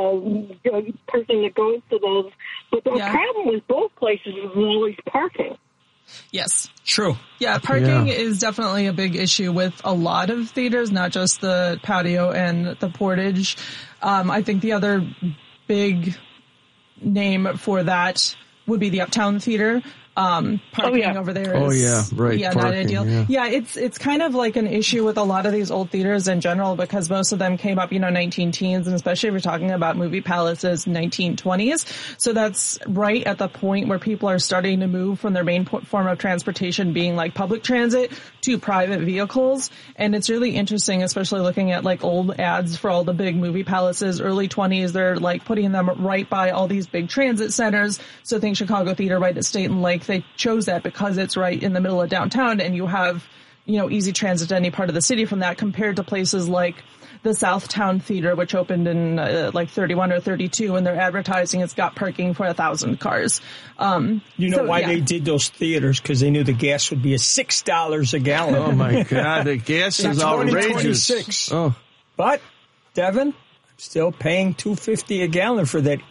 person that goes to those. But the problem with both places is always parking. Yes. True. Yeah, parking is definitely a big issue with a lot of theaters, not just the Patio and the Portage. I think the other big name for that would be the Uptown Theater. Parking over there is right. Not Parking, ideal. Yeah, it's kind of like an issue with a lot of these old theaters in general because most of them came up, 19-teens, and especially if we're talking about movie palaces, 1920s. So that's right at the point where people are starting to move from their main form of transportation being like public transit to private vehicles. And it's really interesting, especially looking at like old ads for all the big movie palaces, early 20s, they're like putting them right by all these big transit centers. So think Chicago Theater right at State and Lake. They chose that because it's right in the middle of downtown and you have, easy transit to any part of the city from that compared to places like the Southtown Theater, which opened in like 31 or 32, and they're advertising it's got parking for 1,000 cars. Why they did those theaters? Because they knew the gas would be at $6 a gallon. Oh, my God. The gas is outrageous. Oh. But, Devin, I'm still paying $2.50 a gallon for that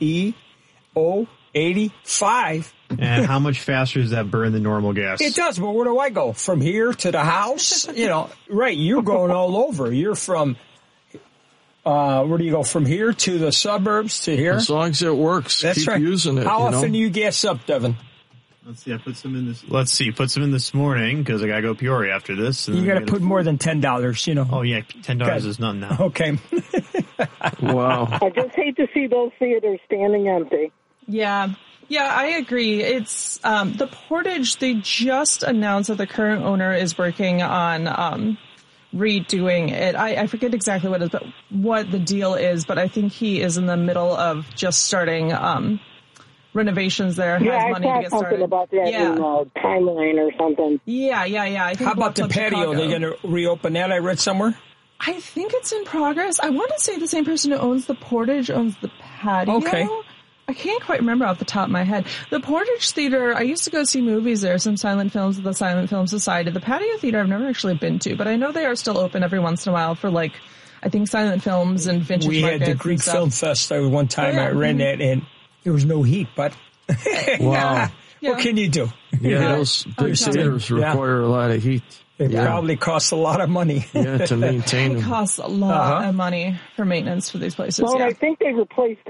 E085. And how much faster does that burn than normal gas? It does, but where do I go? From here to the house? Right, you're going all over. You're from, where do you go? From here to the suburbs to here? As long as it works, That's keep right. using it. How often do you gas up, Devin? Let's see, I put some in this. Let's see, put some in this morning because I got to go Peoria after this. You got to put more than $10, Oh, yeah, $10 is nothing now. Okay. Wow. I just hate to see those theaters standing empty. Yeah. Yeah, I agree. It's the Portage, they just announced that the current owner is working on redoing it. I forget exactly what the deal is, but I think he is in the middle of just starting renovations there. Yeah, has money I to get saw something started. about that in Timeline or something. Yeah. I think How about the patio? Are they going to reopen that? I read somewhere. I think it's in progress. I want to say the same person who owns the Portage owns the patio. Okay. I can't quite remember off the top of my head. The Portage Theater, I used to go see movies there, some silent films at the Silent Film Society. The Patio Theater I've never actually been to, but I know they are still open every once in a while for I think silent films and vintage We markets. had the Greek Film Fest one time. I ran that and there was no heat, but wow. What can you do? Yeah, those big theaters require a lot of heat. It probably costs a lot of money. To maintain them. It costs a lot of money for maintenance for these places. Well, I think they replaced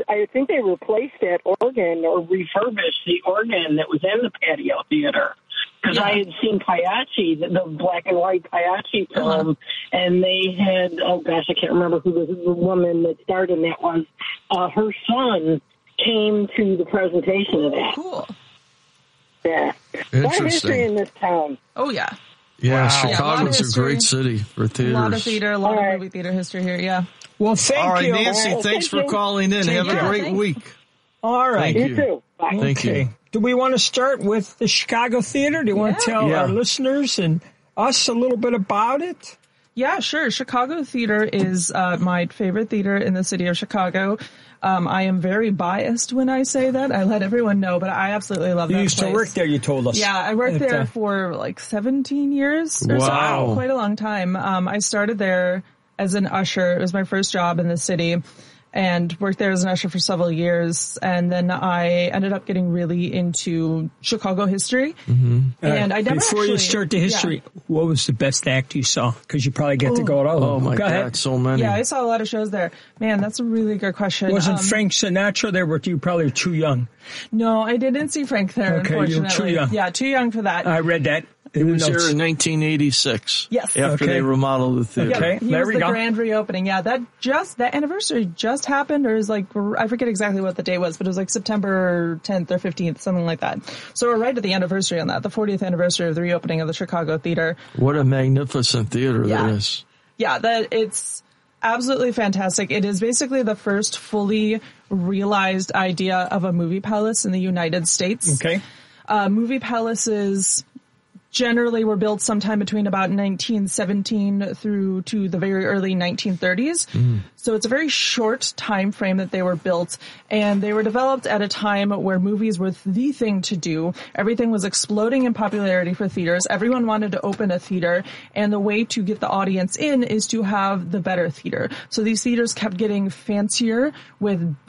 that organ or refurbished the organ that was in the Patio Theater. Because I had seen Pagliacci, the black and white Pagliacci film, and they had, I can't remember who the woman that starred in that was. Her son came to the presentation of that. Cool. Yeah. What history in this town? Oh, yeah. Yeah, Wow. Chicago's a great city for theaters. A lot of theater, a lot of movie theater history here, yeah. Well, thank you. All right, Nancy, thanks for calling in. Have a great week. All right. Thank you too. Bye. Thank you. Do we want to start with the Chicago Theater? Do you want to tell our listeners and us a little bit about it? Yeah, sure. Chicago Theater is my favorite theater in the city of Chicago. I am very biased when I say that. I let everyone know, but I absolutely love that place. You used to work there, you told us. Yeah, I worked there for 17 years or so. Quite a long time. I started there as an usher. It was my first job in the city. And worked there as an usher for several years. And then I ended up getting really into Chicago history. Mm-hmm. And I never Before you start the history, what was the best act you saw? Because you probably get to go to all of them. Oh, my God, so many. Yeah, I saw a lot of shows there. Man, that's a really good question. Wasn't Frank Sinatra there? Were you probably too young? No, I didn't see Frank there, unfortunately. You were too young. Yeah, too young for that. I read that. It was here in 1986. Yes. After they remodeled the theater. Okay, there we go. The grand reopening. Yeah, that anniversary just happened, or is I forget exactly what the day was, but it was like September 10th or 15th, something like that. So we're right at the anniversary on that, the 40th anniversary of the reopening of the Chicago Theater. What a magnificent theater that is. Yeah, it's absolutely fantastic. It is basically the first fully realized idea of a movie palace in the United States. Okay. Movie palaces generally were built sometime between about 1917 through to the very early 1930s. So it's a very short time frame that they were built, and they were developed at a time where movies were the thing to do. Everything was exploding in popularity for theaters. Everyone wanted to open a theater, and the way to get the audience in is to have the better theater. So these theaters kept getting fancier with